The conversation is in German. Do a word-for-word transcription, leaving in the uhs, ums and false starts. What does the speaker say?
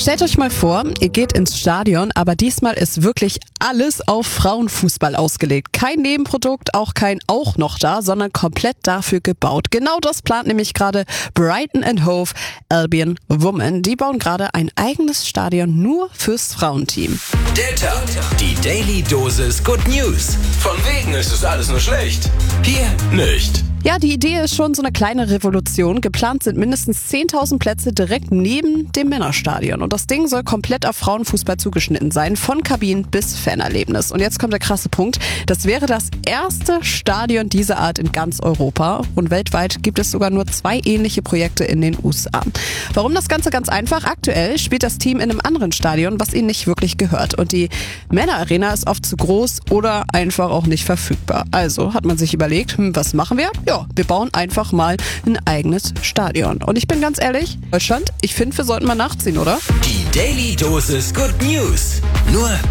Stellt euch mal vor, ihr geht ins Stadion, aber diesmal ist wirklich alles auf Frauenfußball ausgelegt. Kein Nebenprodukt, auch kein auch noch da, sondern komplett dafür gebaut. Genau das plant nämlich gerade Brighton and Hove Albion Women. Die bauen gerade ein eigenes Stadion nur fürs Frauenteam. Der Tag, die Daily Dosis Good News. Von wegen ist es alles nur schlecht. Hier nicht. Ja, die Idee ist schon so eine kleine Revolution. Geplant sind mindestens zehntausend Plätze direkt neben dem Männerstadion. Und das Ding soll komplett auf Frauenfußball zugeschnitten sein, von Kabinen bis Fanerlebnis. Und jetzt kommt der krasse Punkt. Das wäre das erste Stadion dieser Art in ganz Europa. Und weltweit gibt es sogar nur zwei ähnliche Projekte in den U S A. Warum das Ganze? Ganz einfach. Aktuell spielt das Team in einem anderen Stadion, was ihnen nicht wirklich gehört. Und die Männerarena ist oft zu groß oder einfach auch nicht verfügbar. Also hat man sich überlegt, hm, was machen wir? Ja, wir bauen einfach mal ein eigenes Stadion. Und ich bin ganz ehrlich, Deutschland, ich finde, wir sollten mal nachziehen, oder? Die Daily Dosis Good News. Nur